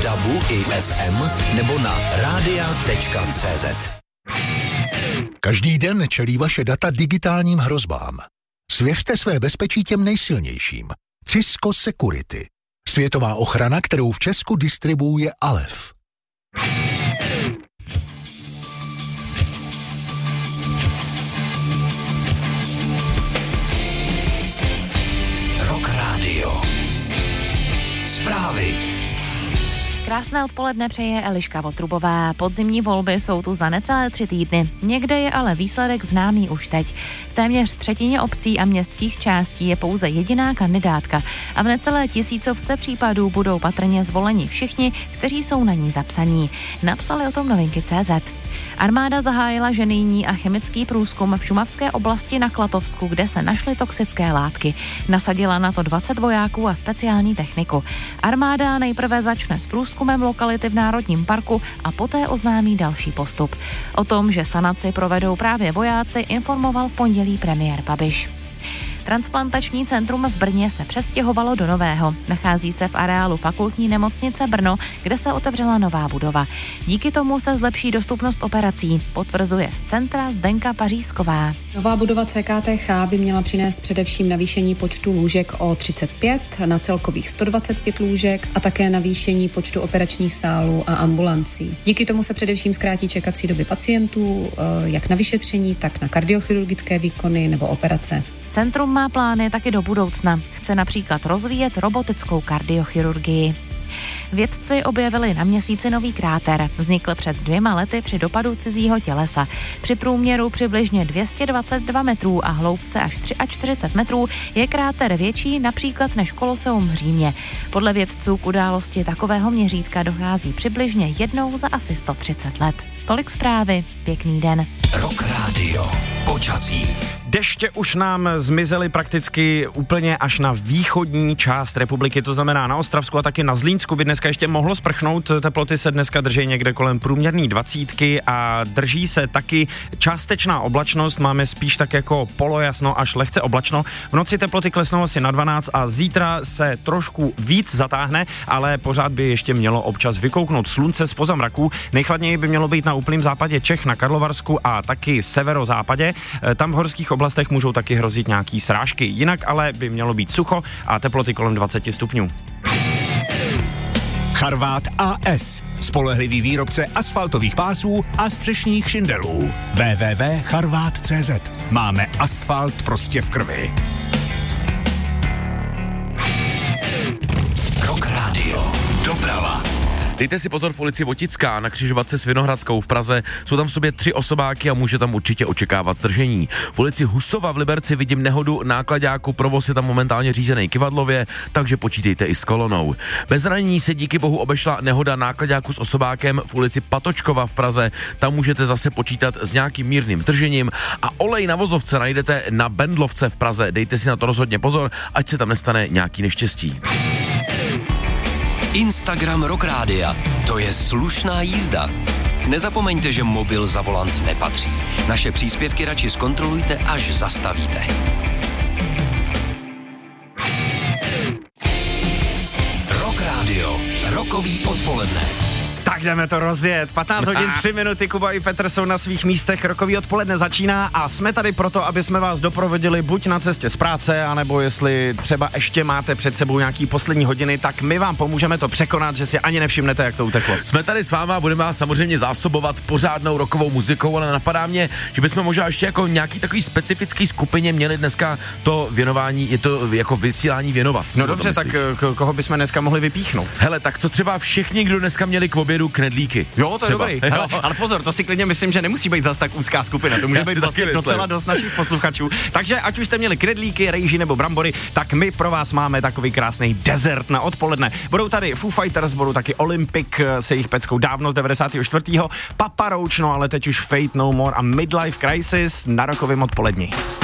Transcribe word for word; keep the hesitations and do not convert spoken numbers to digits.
dabu i ef em nebo na radia tečka cé zet. Každý den čelí vaše data digitálním hrozbám. Svěřte své bezpečí těm nejsilnějším. Cisco Security. Světová ochrana, kterou v Česku distribuuje Alef. Rock Radio. Zprávy. Krásné odpoledne přeje Eliška Votrubová. Podzimní volby jsou tu za necelé tři týdny. Někde je ale výsledek známý už teď. V téměř třetině obcí a městských částí je pouze jediná kandidátka a v necelé tisícovce případů budou patrně zvoleni všichni, kteří jsou na ní zapsaní. Napsali o tom novinky tečka cé zet. Armáda zahájila ženijní a chemický průzkum v šumavské oblasti na Klatovsku, kde se našly toxické látky. Nasadila na to dvacet vojáků a speciální techniku. Armáda nejprve začne s průzkumem lokality v Národním parku a poté oznámí další postup. O tom, že sanaci provedou právě vojáci, informoval v pondělí premiér Babiš. Transplantační centrum v Brně se přestěhovalo do nového. Nachází se v areálu Fakultní nemocnice Brno, kde se otevřela nová budova. Díky tomu se zlepší dostupnost operací, potvrzuje z centra Zdenka Pařízková. Nová budova cé ká té há by měla přinést především navýšení počtu lůžek o třicet pět na celkových sto dvacet pět lůžek a také navýšení počtu operačních sálů a ambulancí. Díky tomu se především zkrátí čekací doby pacientů, jak na vyšetření, tak na kardiochirurgické výkony nebo operace. Centrum má plány taky do budoucna. Chce například rozvíjet robotickou kardiochirurgii. Vědci objevili na Měsíci nový kráter. Vznikl před dvěma lety při dopadu cizího tělesa. Při průměru přibližně dvě stě dvacet dva metrů a hloubce až čtyřicet tři metrů je kráter větší například než Koloseum v Římě. Podle vědců k události takového měřítka dochází přibližně jednou za asi sto třicet let. Tolik zprávy, pěkný den. Rock Radio. Počasí. Deště už nám zmizely prakticky úplně až na východní část republiky, to znamená na Ostravsku a taky na Zlínsku by dneska ještě mohlo sprchnout. Teploty se dneska drží někde kolem průměrný dvacítky a drží se taky částečná oblačnost. Máme spíš tak jako polojasno až lehce oblačno. V noci teploty klesnou asi na dvanáct a zítra se trošku víc zatáhne, ale pořád by ještě mělo občas vykouknout slunce zpoza mraků. Nejchladněji by mělo být na úplném západě Čech, na Karlovarsku a taky severozápadě. Tam v horských oblastech můžou taky hrozit nějaký srážky. Jinak ale by mělo být sucho a teploty kolem dvacet stupňů. Charvát á es. Spolehlivý výrobce asfaltových pásů a střešních šindelů. w w w tečka charvát tečka cé zet. Máme asfalt prostě v krvi. Rock Radio. Doprava. Dejte si pozor v ulici Votická na křižovatce s Vinohradskou v Praze. Jsou tam v sobě tři osobáky a může tam určitě očekávat zdržení. V ulici Husova v Liberci vidím nehodu náklaďáku, provoz je tam momentálně řízený kyvadlově, takže počítejte i s kolonou. Bez zranění se díky bohu obešla nehoda náklaďáku s osobákem v ulici Patočkova v Praze. Tam můžete zase počítat s nějakým mírným zdržením a olej na vozovce najdete na Bendlovce v Praze. Dejte si na to rozhodně pozor, ať se tam nestane nějaký neštěstí. Instagram Rock Rádia. To je slušná jízda. Nezapomeňte, že mobil za volant nepatří. Naše příspěvky radši zkontrolujte, až zastavíte. Rock Radio. Rokový odpoledne. Tak jdeme to rozjet. patnáct hodin tři minuty, Kuba i Petr jsou na svých místech, rokový odpoledne začíná a jsme tady proto, aby jsme vás doprovodili buď na cestě z práce, anebo jestli třeba ještě máte před sebou nějaký poslední hodiny, tak my vám pomůžeme to překonat, že si ani nevšimnete, jak to uteklo. Jsme tady s váma, budeme vás samozřejmě zásobovat pořádnou rokovou muzikou, ale napadá mě, že bychom možná ještě jako nějaký takový specifický skupině měli dneska to věnování, je to jako vysílání věnovat. No dobře, tak k- koho bychom dneska mohli vypíchnout? Hele, tak co třeba všichni, kdo dneska měli k obědu knedlíky. Jo, to třeba. je dobrý. Hele, ale pozor, to si klidně myslím, že nemusí být zas tak úzká skupina. To může Já být vlastně docela dost našich posluchačů. Takže ať už jste měli knedlíky, rejži nebo brambory, tak my pro vás máme takový krásný dezert na odpoledne. Budou tady Foo Fighters, budou taky Olympic se jejich peckou dávno z devadesátého čtvrtého Papa Roach, no ale teď už Fate No More a Midlife Crisis na rokovém odpoledni.